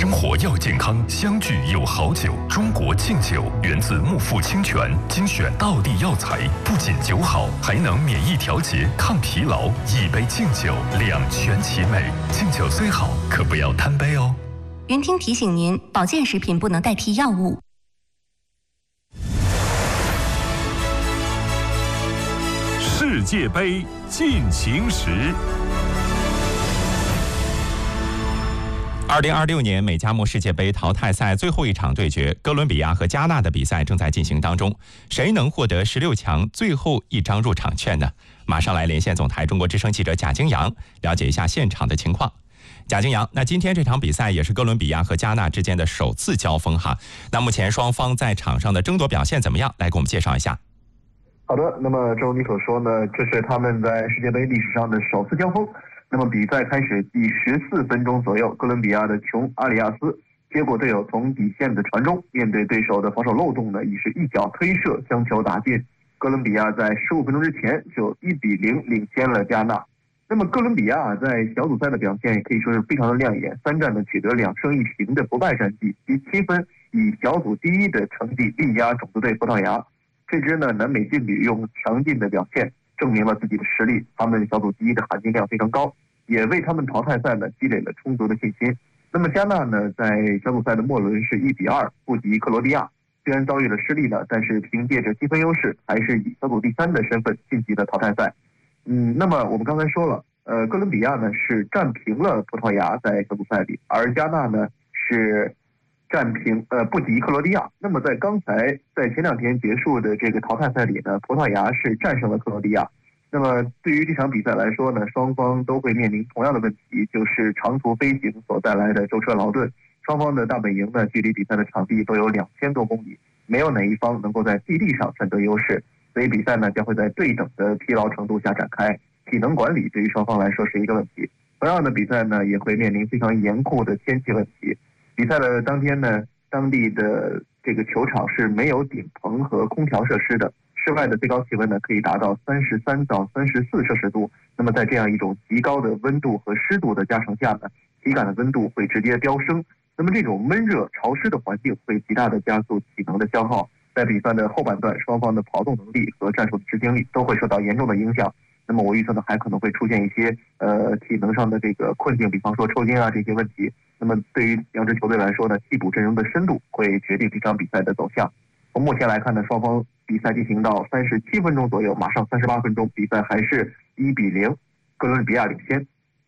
生活要健康，相聚有好酒。中国劲酒源自木富清泉，精选道地药材，不仅酒好，还能免疫调节、抗疲劳。一杯劲酒，两全其美。劲酒虽好，可不要贪杯哦。 云听提醒您，保健食品不能代替药物。 世界杯进行时。 2026年美加墨世界杯淘汰赛最后一场对决，哥伦比亚和加纳的比赛正在进行当中。谁能获得16强最后一张入场券呢？马上来连线总台中国之声记者贾京阳，了解一下现场的情况。贾京阳，那今天这场比赛也是哥伦比亚和加纳之间的首次交锋哈。那目前双方在场上的争夺表现怎么样？来给我们介绍一下。 好的，那么正如你所说呢，这是他们在世界杯历史上的首次交锋。那么比赛开始第14分钟左右，哥伦比亚的琼阿里亚斯接过队友从底线的传中，面对对手的防守漏洞呢，已是一脚推射将球打进。哥伦比亚在15分钟之前就1-0领先了加纳。那么哥伦比亚在小组赛的表现也可以说是非常的亮眼，3战呢取得2胜1平的不败战绩，第7分，以小组第一的成绩力压种子队葡萄牙。这支呢南美劲旅用强劲的表现证明了自己的实力，他们小组第一的含金量非常高，也为他们淘汰赛呢积累了充足的信心。那么加纳呢在小组赛的末轮是1-2不敌克罗地亚，虽然遭遇了失利呢，但是凭借着积分优势，还是以小组第3的身份晋级了淘汰赛。那么我们刚才说了，哥伦比亚呢是战平了葡萄牙在小组赛里，而加纳呢是战平不敌克罗地亚。那么在刚才在前2天结束的这个淘汰赛里呢，葡萄牙是战胜了克罗地亚。那么对于这场比赛来说呢，双方都会面临同样的问题，就是长途飞行所带来的舟车劳顿。双方的大本营呢，距离比赛的场地都有2000多公里，没有哪一方能够在地利上占得优势，所以比赛呢将会在对等的疲劳程度下展开。体能管理对于双方来说是一个问题。同样的比赛呢，也会面临非常严酷的天气问题。比赛的当天呢，当地的这个球场是没有顶棚和空调设施的，室外的最高气温呢可以达到33到34摄氏度。那么在这样一种极高的温度和湿度的加成下呢，体感的温度会直接飙升。那么这种闷热潮湿的环境会极大的加速体能的消耗，在比赛的后半段，双方的跑动能力和战术的执行力都会受到严重的影响。那么我预测呢，还可能会出现一些体能上的这个困境，比方说抽筋啊这些问题。那么对于两支球队来说呢，替补阵容的深度会决定这场比赛的走向。从目前来看呢，双方比赛进行到37分钟左右，马上38分钟，比赛还是1-0，哥伦比亚领先。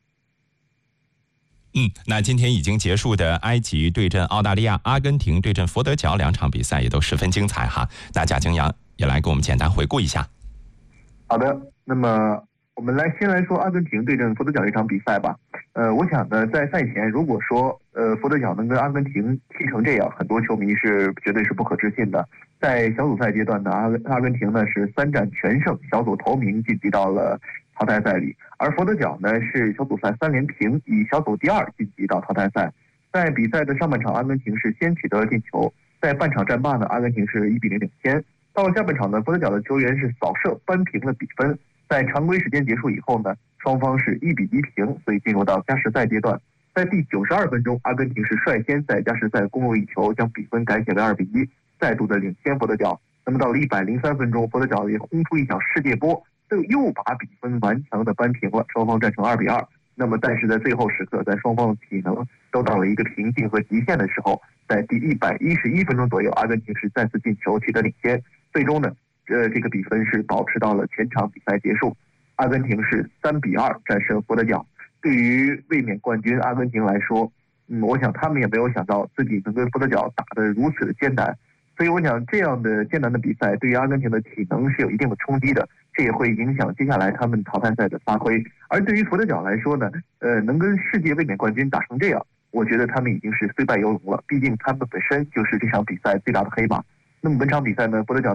那今天已经结束的埃及对阵澳大利亚、阿根廷对阵佛得角2场比赛也都十分精彩哈。那贾京阳也来给我们简单回顾一下。 好的，那么我们先来说阿根廷对阵佛得角这场比赛吧。我想呢，在赛前如果说佛得角能跟阿根廷踢成这样，很多球迷是绝对是不可置信的。在小组赛阶段呢，阿根廷呢是3战全胜，小组头名晋级到了淘汰赛里，而佛得角呢是小组赛3连平，以小组第2晋级到淘汰赛。在比赛的上半场，阿根廷是先取得了进球，在半场战罢呢，阿根廷是1-0领先。到了下半场呢，佛得角的球员是扫射扳平了比分。在常规时间结束以后呢，双方是1-1平，所以进入到加时赛阶段。在第92分钟，阿根廷是率先在加时赛攻入一球，将比分改写为2-1，再度的领先佛得角。那么到了103分钟，佛得角也轰出一脚世界波，又把比分顽强的扳平了，双方战成2-2。那么但是在最后时刻，在双方的体能都到了一个瓶颈和极限的时候，在第111分钟左右，阿根廷是再次进球取得领先。最终呢，这个比分是保持到了全场比赛结束，阿根廷是3-2战胜佛得角。对于卫冕冠军阿根廷来说，我想他们也没有想到自己能跟佛得角打得如此的艰难，所以我想这样的艰难的比赛对于阿根廷的体能是有一定的冲击的，这也会影响接下来他们淘汰赛的发挥。而对于佛得角来说呢，能跟世界卫冕冠军打成这样，我觉得他们已经是虽败犹荣了，毕竟他们本身就是这场比赛最大的黑马。那么本场比赛呢，佛得角